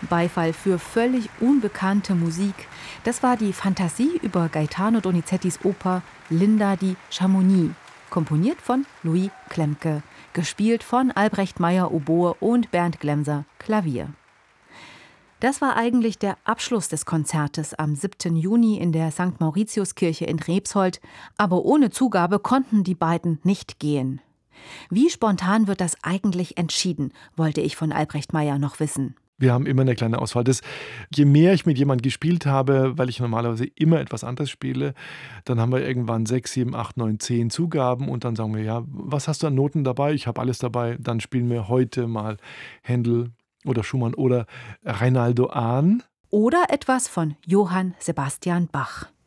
Beifall für völlig unbekannte Musik. Das war die Fantasie über Gaetano Donizettis Oper Linda di Chamonix, komponiert von Louis Klemke, gespielt von Albrecht Meyer Oboe und Bernd Glemser Klavier. Das war eigentlich der Abschluss des Konzertes am 7. Juni in der St. Mauritiuskirche in Rebsold, aber ohne Zugabe konnten die beiden nicht gehen. Wie spontan wird das eigentlich entschieden, wollte ich von Albrecht Meyer noch wissen. Wir haben immer eine kleine Auswahl. Je mehr ich mit jemandem gespielt habe, weil ich normalerweise immer etwas anderes spiele, dann haben wir irgendwann 6, 7, 8, 9, 10 Zugaben und dann sagen wir, ja, was hast du an Noten dabei? Ich habe alles dabei. Dann spielen wir heute mal Händel oder Schumann oder Reinaldo Ahn. Oder etwas von Johann Sebastian Bach.